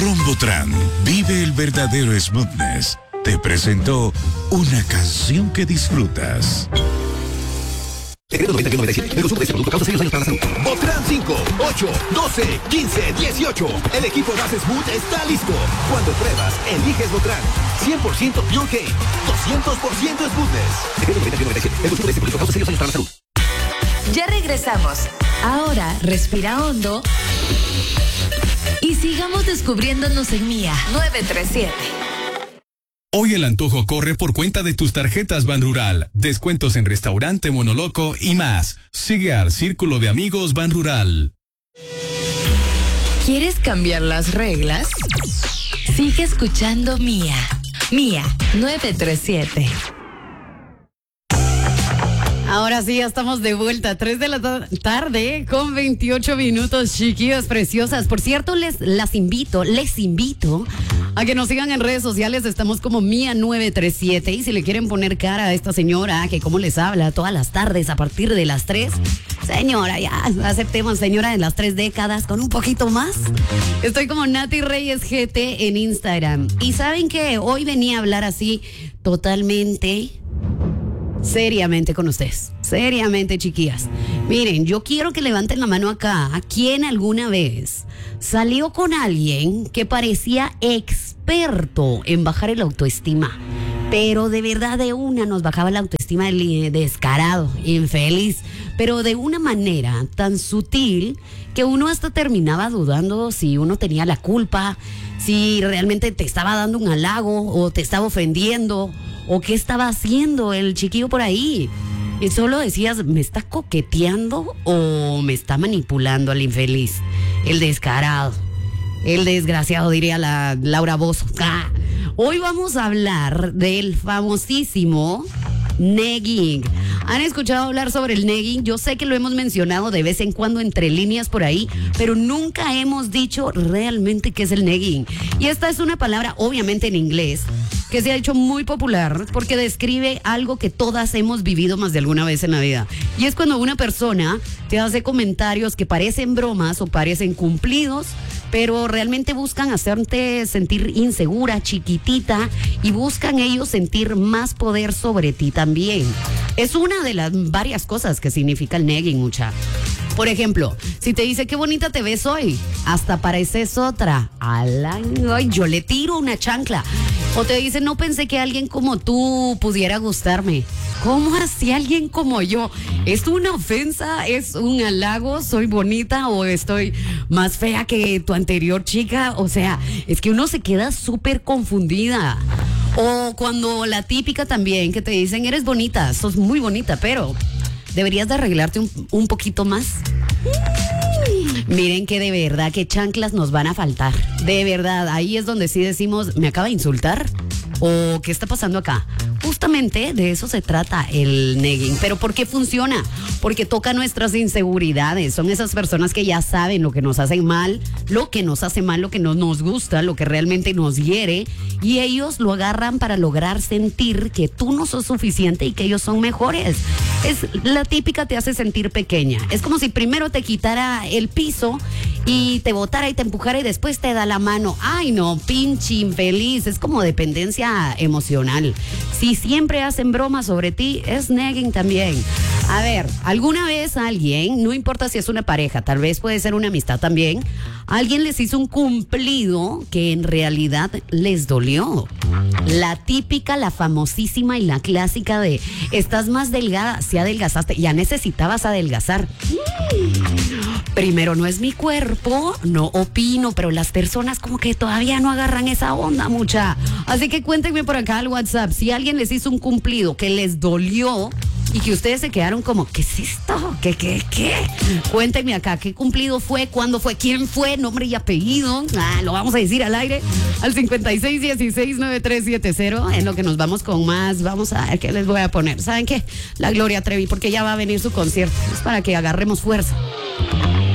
Rombotran, vive el verdadero smoothness. Te presentó una canción que disfrutas. Secreto 90-97. El consumo de este producto causa serios daños para la salud. Botran 5, 8, 12, 15, 18. El equipo más smooth está listo. Cuando pruebas, eliges Botran. 100% Pure Cane. 200% smoothness. Secreto 90-97. El consumo de este producto causa serios daños para la salud. Ya regresamos. Ahora, respira hondo y sigamos descubriéndonos en Mía 937. Hoy el antojo corre por cuenta de tus tarjetas Banrural. Descuentos en restaurante Monoloco y más. Sigue al Círculo de Amigos Banrural. ¿Quieres cambiar las reglas? Sigue escuchando Mía 937. Ahora sí, ya estamos de vuelta. 3 de la tarde con 28 minutos, chiquillas preciosas. Por cierto, les invito a que nos sigan en redes sociales. Estamos como Mía 937. Y si le quieren poner cara a esta señora que como les habla todas las tardes a partir de las 3. Señora, ya aceptemos, señora de las 3 décadas con un poquito más. Estoy como Nati Reyes GT en Instagram. Y saben que hoy venía a hablar así totalmente seriamente con ustedes. Seriamente, chiquillas. Miren, yo quiero que levanten la mano acá. ¿A quién alguna vez salió con alguien que parecía experto en bajar el autoestima? Pero de verdad de una nos bajaba la autoestima del descarado, infeliz. Pero de una manera tan sutil que uno hasta terminaba dudando si uno tenía la culpa, si realmente te estaba dando un halago o te estaba ofendiendo o qué estaba haciendo el chiquillo por ahí. Y solo decías, ¿me está coqueteando o me está manipulando al infeliz? El descarado, el desgraciado, diría la Laura Bozzo. ¡Ah! Hoy vamos a hablar del famosísimo negging. ¿Han escuchado hablar sobre el negging? Yo sé que lo hemos mencionado de vez en cuando entre líneas por ahí, pero nunca hemos dicho realmente qué es el negging. Y esta es una palabra, obviamente en inglés, que se ha hecho muy popular porque describe algo que todas hemos vivido más de alguna vez en la vida. Y es cuando una persona te hace comentarios que parecen bromas o parecen cumplidos, pero realmente buscan hacerte sentir insegura, chiquitita, y buscan ellos sentir más poder sobre ti también. Es una de las varias cosas que significa el negging, mucha. Por ejemplo, si te dice, qué bonita te ves hoy, hasta pareces otra. Ay, yo le tiro una chancla. O te dice, no pensé que alguien como tú pudiera gustarme. ¿Cómo así alguien como yo? ¿Es una ofensa? ¿Es un halago? ¿Soy bonita o estoy más fea que tu anterior chica? O sea, es que uno se queda súper confundida. O cuando la típica también que te dicen, eres bonita, sos muy bonita, pero deberías de arreglarte un poquito más. Miren que de verdad que chanclas nos van a faltar. De verdad, ahí es donde sí decimos, ¿me acaba de insultar? ¿O qué está pasando acá? Justamente de eso se trata el negging. ¿Pero por qué funciona? Porque toca nuestras inseguridades. Son esas personas que ya saben lo que nos hacen mal, lo que nos hace mal, lo que no nos gusta, lo que realmente nos hiere. Y ellos lo agarran para lograr sentir que tú no sos suficiente y que ellos son mejores. Es la típica, te hace sentir pequeña. Es como si primero te quitara el piso y te botara y te empujara y después te da la mano. Ay, no, pinche infeliz. Es como dependencia emocional. Si siempre hacen bromas sobre ti, es negging también. A ver, alguna vez alguien, no importa si es una pareja, tal vez puede ser una amistad también, alguien les hizo un cumplido que en realidad les dolió. La típica, la famosísima y la clásica de, estás más delgada, si adelgazaste, ya necesitabas adelgazar. Primero, no es mi cuerpo, no opino, pero las personas como que todavía no agarran esa onda, mucha. Así que cuéntenme por acá al WhatsApp, si alguien les hizo un cumplido que les dolió y que ustedes se quedaron como, ¿qué es esto? ¿Qué? Cuéntenme acá, ¿qué cumplido fue? ¿Cuándo fue? ¿Quién fue? Nombre y apellido. Lo vamos a decir al aire al 56169370. En lo que nos vamos con más, vamos a ver qué les voy a poner. ¿Saben qué? La Gloria Trevi, porque ya va a venir su concierto. Es para que agarremos fuerza.